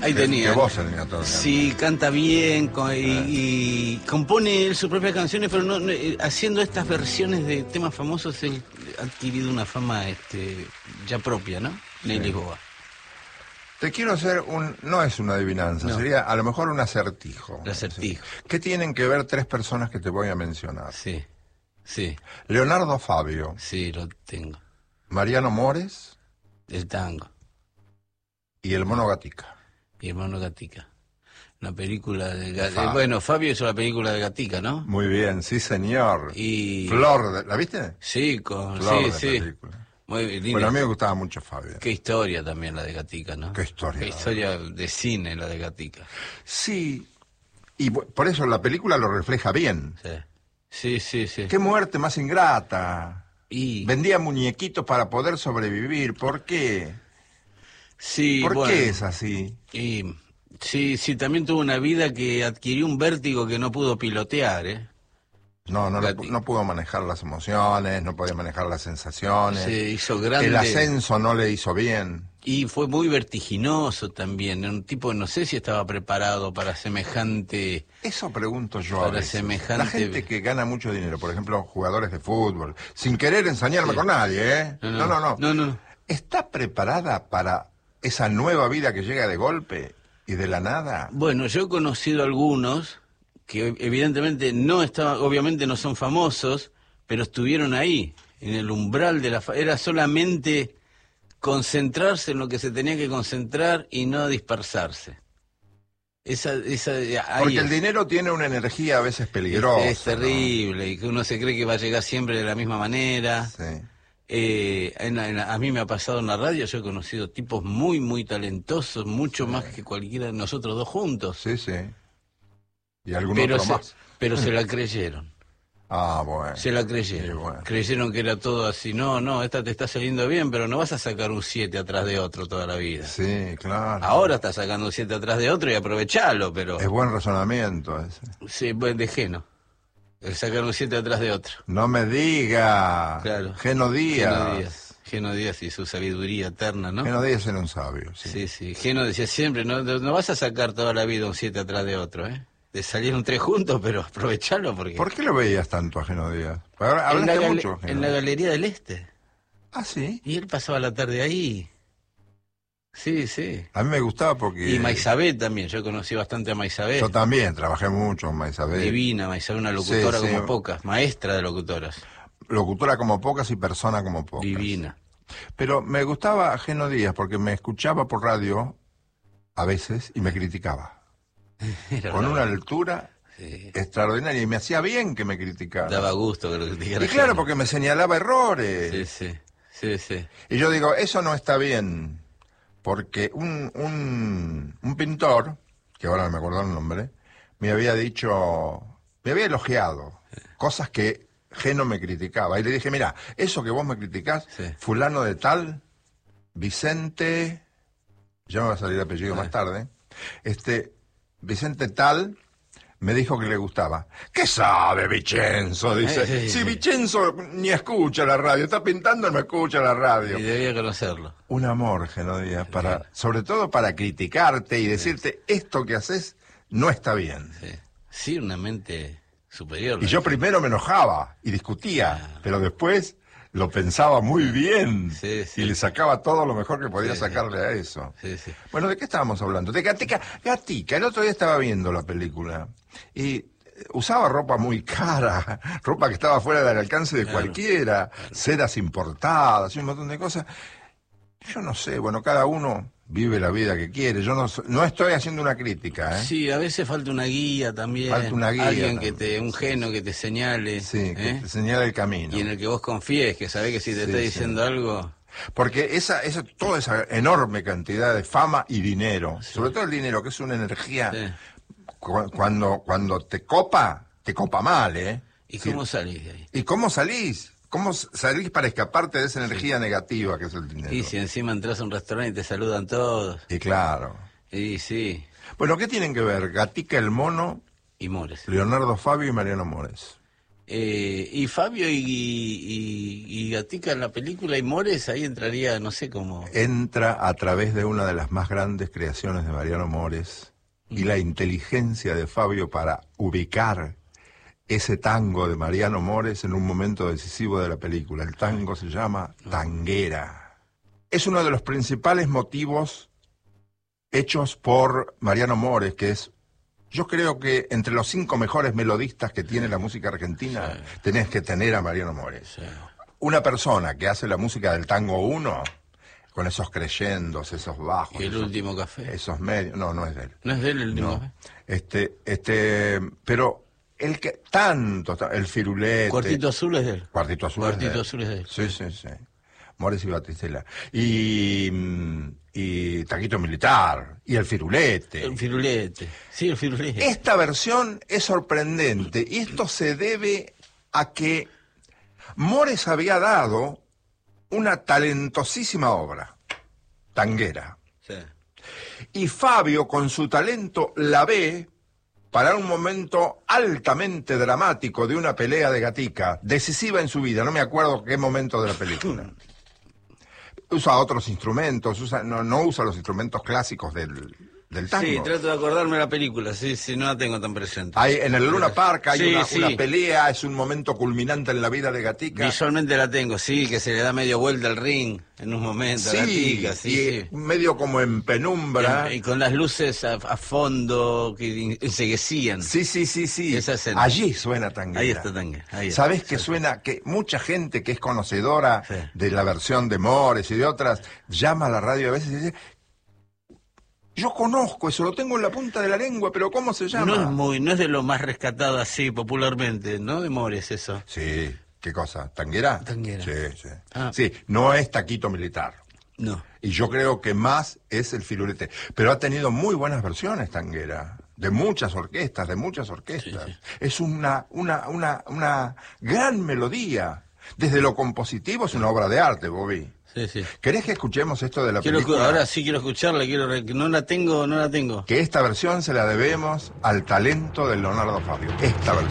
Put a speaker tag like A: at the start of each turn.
A: Ahí tenía.
B: Que vos tenía todo.
A: Sí, canta bien y compone él sus propias canciones, pero haciendo estas versiones de temas famosos, él ha adquirido una fama ya propia, ¿no?
B: Sí.
A: Nelly Boa.
B: Te quiero hacer no es una adivinanza,
A: No.
B: sería a lo mejor un acertijo.
A: El acertijo.
B: ¿Qué tienen que ver tres personas que te voy a mencionar?
A: Sí, sí,
B: Leonardo Fabio,
A: sí, lo tengo.
B: Mariano Mores
A: El tango
B: y el Mono Gatica.
A: y el Mono Gatica. Una película de
B: Fabio.
A: Bueno, Fabio hizo la película de Gatica, ¿no?
B: Muy bien, sí señor.
A: Y
B: Flor, ¿la viste?
A: sí,
B: Flor de
A: sí.
B: película.
A: Muy linda.
B: Bueno, a mí me gustaba mucho Fabio.
A: Qué historia también la de Gatica, ¿no?
B: Qué historia.
A: Qué historia de cine la de Gatica.
B: Sí, y por eso la película lo refleja bien.
A: Sí.
B: Qué muerte más ingrata.
A: Y
B: Vendía muñequitos para poder sobrevivir. ¿Por qué?
A: sí,
B: ¿Por
A: bueno,
B: qué es así?
A: y sí, también tuvo una vida que adquirió un vértigo que no pudo pilotear, ¿eh?
B: No pudo manejar las emociones, no podía manejar las sensaciones.
A: Se hizo grande.
B: El ascenso no le hizo bien.
A: Y fue muy vertiginoso también. Un tipo, no sé si estaba preparado para semejante.
B: Eso pregunto yo a
A: Para
B: veces.
A: semejante-
B: La gente que gana mucho dinero, por ejemplo, jugadores de fútbol, sin querer ensañarme
A: Sí.
B: con nadie, ¿eh?
A: No.
B: ¿Está preparada para esa nueva vida que llega de golpe y de la nada?
A: Bueno, yo he conocido algunos que evidentemente obviamente no son famosos, pero estuvieron ahí, en el umbral de era solamente concentrarse en lo que se tenía que concentrar y no dispersarse. Ahí
B: Porque el dinero tiene una energía a veces peligrosa.
A: es terrible, y que uno se cree que va a llegar siempre de la misma manera.
B: ¿No? Sí.
A: A mí me ha pasado en la radio, yo he conocido tipos muy, muy talentosos, mucho más que cualquiera de nosotros dos juntos.
B: Sí. Y algún otro más.
A: Pero se la creyeron.
B: Ah, bueno.
A: Se la creyeron.
B: Sí, bueno.
A: Creyeron que era todo así. No, esta te está saliendo bien, pero no vas a sacar un 7 atrás de otro toda la vida.
B: Sí, claro.
A: Ahora estás sacando un 7 atrás de otro y aprovechalo, pero...
B: Es buen razonamiento ese.
A: Sí, buen de Geno. El sacar un 7 atrás de otro.
B: No me diga.
A: Claro.
B: Geno Díaz.
A: Geno Díaz y su sabiduría eterna, ¿no?
B: Geno Díaz era un sabio, sí.
A: Sí. Geno decía siempre, no vas a sacar toda la vida un 7 atrás de otro, ¿eh? De salieron 3 juntos, pero aprovechalo porque...
B: ¿Por qué lo veías tanto a Geno Díaz? Ahora hablaste mucho.
A: En la Galería del Este.
B: Ah, sí.
A: Y él pasaba la tarde ahí. Sí.
B: A mí me gustaba porque...
A: Y Maisabel también, yo conocí bastante a Maisabel.
B: Yo también trabajé mucho con Maisabel.
A: Divina, Maisabel, una locutora
B: Sí.
A: como pocas, maestra de locutoras.
B: Locutora como pocas y persona como pocas.
A: Divina.
B: Pero me gustaba Geno Díaz porque me escuchaba por radio a veces y me criticaba. Con una altura extraordinaria y me hacía bien que me criticara.
A: Daba gusto que lo criticara.
B: Y claro, porque me señalaba errores.
A: Sí.
B: Y yo digo, eso no está bien, porque un pintor, que ahora no me acuerdo el nombre, me había elogiado cosas que Geno me criticaba. Y le dije, mira, eso que vos me criticás, fulano de tal, Vicente, ya me va a salir el apellido más tarde, Vicente tal, me dijo que le gustaba. ¿Qué sabe Vicenzo? Dice, si Vicenzo ni escucha la radio, está pintando y no escucha la radio.
A: Y debía conocerlo.
B: Un amor, Geno Díaz, sobre todo para criticarte y decirte, esto que haces no está bien.
A: Sí, una mente superior.
B: Y yo primero me enojaba y discutía, pero después lo pensaba muy bien y le sacaba todo lo mejor que podía sacarle a eso.
A: Sí.
B: Bueno, ¿de qué estábamos hablando? De Gatica. El otro día estaba viendo la película y usaba ropa muy cara, ropa que estaba fuera del alcance de cualquiera, sedas importadas y un montón de cosas. Yo no sé, bueno, cada uno vive la vida que quiere. Yo no estoy haciendo una crítica, ¿eh?
A: Sí, a veces falta una guía también.
B: Falta una guía
A: Alguien
B: también.
A: un Geno que te señale.
B: Sí, que te señala el camino.
A: Y en el que vos confíes, que sabés que si te está diciendo algo...
B: Porque toda esa enorme cantidad de fama y dinero, sobre todo el dinero, que es una energía, cuando te copa mal, ¿eh?
A: ¿Y cómo salís de ahí?
B: ¿Y cómo salís? ¿Cómo salís para escaparte de esa energía negativa que es el dinero?
A: Y si encima entras a un restaurante y te saludan todos.
B: Y claro.
A: Y sí.
B: Bueno, ¿qué tienen que ver Gatica el Mono,
A: Y Mores?
B: Leonardo Fabio y Mariano Mores?
A: Y Fabio y Gatica en la película, y Mores ahí entraría, no sé cómo.
B: Entra a través de una de las más grandes creaciones de Mariano Mores y la inteligencia de Fabio para ubicar ese tango de Mariano Mores en un momento decisivo de la película. El tango se llama Tanguera. Es uno de los principales motivos hechos por Mariano Mores, que es, yo creo que entre los 5 mejores melodistas que tiene la música argentina, tenés que tener a Mariano Mores. Sí. Una persona que hace la música del tango 1, con esos crescendos, esos bajos.
A: ¿Y el último café?
B: Esos medios. No es de él.
A: ¿No es de él el último
B: café? Pero el que tanto, el Firulete.
A: Cuartito Azul es de él.
B: Cuartito Azul
A: es de él.
B: Sí. Mores y Batistela. Y Taquito Militar. Y el Firulete.
A: El Firulete. Sí, el Firulete.
B: Esta versión es sorprendente. Y esto se debe a que Mores había dado una talentosísima obra, Tanguera.
A: Sí.
B: Y Fabio, con su talento, la ve para un momento altamente dramático de una pelea de Gatica, decisiva en su vida, no me acuerdo qué momento de la película. Usa otros instrumentos, no usa los instrumentos clásicos del tango.
A: Sí, trato de acordarme de la película, sí, no la tengo tan presente.
B: En el Luna Park hay una pelea, es un momento culminante en la vida de Gatica.
A: Visualmente la tengo, sí, que se le da medio vuelta al ring en un momento a Gatica, sí.
B: Medio como en penumbra.
A: Y con las luces a fondo que enseguecían.
B: Sí.
A: Esa escena.
B: Allí suena Tanguera.
A: Ahí está Tanguera.
B: ¿Sabés que suena? Que mucha gente que es conocedora de la versión de Mores y de otras, llama a la radio a veces y dice: yo conozco eso, lo tengo en la punta de la lengua, pero ¿cómo se llama?
A: No es de lo más rescatado así popularmente, ¿no? De Mores eso.
B: Sí, ¿qué cosa? ¿Tanguera?
A: Tanguera.
B: Sí. Sí, no es Taquito Militar.
A: No.
B: Y yo creo que más es el Firulete. Pero ha tenido muy buenas versiones Tanguera, de muchas orquestas. Sí. Es una gran melodía. Desde lo compositivo es una obra de arte, Bobby.
A: Sí.
B: ¿Querés que escuchemos esto de la película?
A: Ahora sí quiero escucharla, no la tengo.
B: Que esta versión se la debemos al talento de Leonardo Fabio. Esta versión.